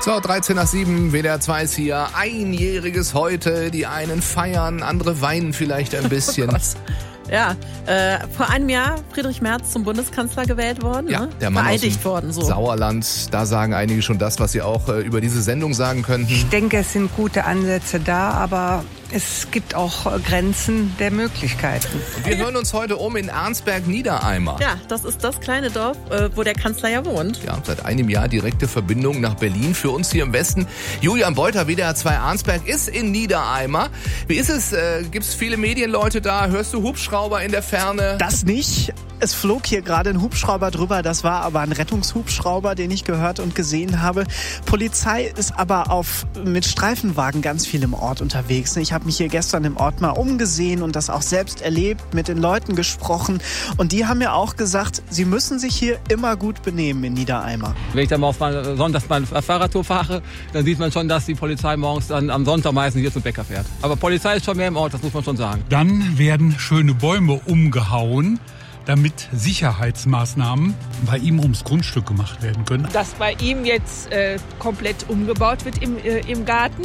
So, 13 nach 7, WDR 2 ist hier. Einjähriges heute. Die einen feiern, andere weinen vielleicht ein bisschen. Oh Gott. Ja, vor einem Jahr Friedrich Merz zum Bundeskanzler gewählt worden. Ja, ne? der Mann vereidigt aus dem worden. So. Sauerland. Da sagen einige schon das, was sie auch über diese Sendung sagen könnten. Ich denke, es sind gute Ansätze da, aber es gibt auch Grenzen der Möglichkeiten. Und wir hören uns heute um in Arnsberg-Niedereimer. Ja, das ist das kleine Dorf, wo der Kanzler ja wohnt. Ja, seit einem Jahr direkte Verbindung nach Berlin für uns hier im Westen. Julian Beuter, WDR 2 Arnsberg, ist in Niedereimer. Wie ist es? Gibt es viele Medienleute da? Hörst du Hubschrauber in der Ferne? Das nicht. Es flog hier gerade ein Hubschrauber drüber. Das war aber ein Rettungshubschrauber, den ich gehört und gesehen habe. Polizei ist aber mit Streifenwagen ganz viel im Ort unterwegs. Ich habe mich hier gestern im Ort mal umgesehen und das auch selbst erlebt, mit den Leuten gesprochen. Und die haben mir auch gesagt, sie müssen sich hier immer gut benehmen in Niedereimer. Wenn ich dann mal sonntags mal Fahrradtour fahre, dann sieht man schon, dass die Polizei morgens dann am Sonntag meistens hier zum Bäcker fährt. Aber Polizei ist schon mehr im Ort, das muss man schon sagen. Dann werden schöne Bäume umgehauen, damit Sicherheitsmaßnahmen bei ihm ums Grundstück gemacht werden können. Dass bei ihm jetzt komplett umgebaut wird im Garten.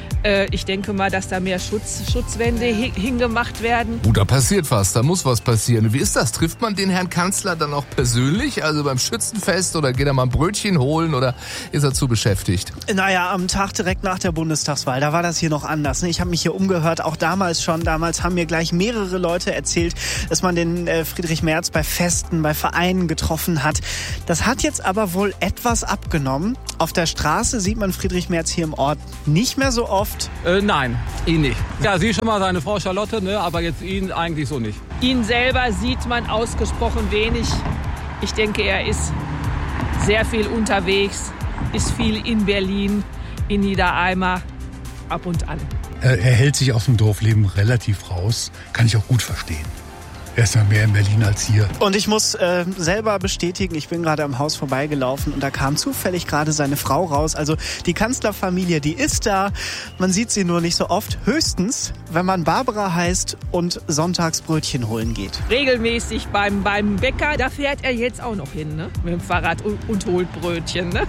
Ich denke mal, dass da mehr Schutzwände hingemacht werden. Da passiert was, da muss was passieren. Wie ist das? Trifft man den Herrn Kanzler dann auch persönlich, also beim Schützenfest, oder geht er mal ein Brötchen holen oder ist er zu beschäftigt? Naja, am Tag direkt nach der Bundestagswahl, da war das hier noch anders. Ich habe mich hier umgehört, auch damals schon. Damals haben mir gleich mehrere Leute erzählt, dass man den Friedrich Merz bei Festen, bei Vereinen getroffen hat. Das hat jetzt aber wohl etwas abgenommen. Auf der Straße sieht man Friedrich Merz hier im Ort nicht mehr so oft. Nein, ihn nicht. Ja, sie schon mal seine Frau Charlotte, ne, aber jetzt ihn eigentlich so nicht. Ihn selber sieht man ausgesprochen wenig. Ich denke, er ist sehr viel unterwegs, ist viel in Berlin, in Niedereimer, ab und an. Er hält sich aus dem Dorfleben relativ raus, kann ich auch gut verstehen. Er ist ja mehr in Berlin als hier. Und ich muss selber bestätigen, ich bin gerade am Haus vorbeigelaufen und da kam zufällig gerade seine Frau raus. Also die Kanzlerfamilie, die ist da. Man sieht sie nur nicht so oft. Höchstens, wenn man Barbara heißt und sonntags Brötchen holen geht. Regelmäßig beim Bäcker, da fährt er jetzt auch noch hin, ne? Mit dem Fahrrad und holt Brötchen. Ne?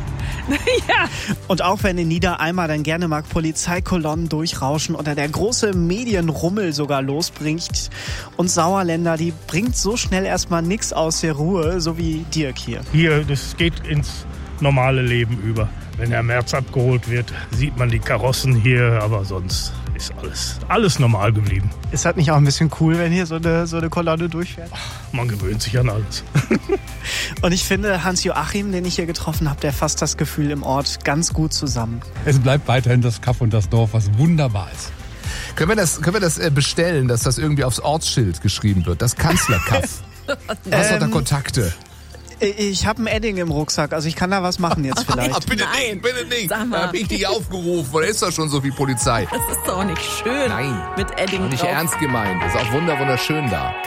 Ja. Und auch wenn in Niedereimer dann gerne mal Polizeikolonnen durchrauschen oder der große Medienrummel sogar losbringt und Sauerländer, die bringt so schnell erstmal nichts aus der Ruhe, so wie Dirk hier. Hier, das geht ins normale Leben über. Wenn der Merz abgeholt wird, sieht man die Karossen hier, aber sonst ist alles normal geblieben. Ist das nicht auch ein bisschen cool, wenn hier so eine Kolonne durchfährt? Man gewöhnt sich an alles. Und ich finde, Hans-Joachim, den ich hier getroffen habe, der fasst das Gefühl im Ort ganz gut zusammen. Es bleibt weiterhin das Kaff und das Dorf, was wunderbar ist. Können wir das bestellen, dass das irgendwie aufs Ortsschild geschrieben wird? Das Kanzlerkaff. Hast du da Kontakte? Ich habe ein Edding im Rucksack, also ich kann da was machen jetzt vielleicht. Bitte nicht. Sag mal. Da habe ich dich aufgerufen, oder ist da schon so viel Polizei? Das ist doch nicht schön. Nein. Mit Edding Nicht drauf. ernst gemeint. Ist auch wunderschön da.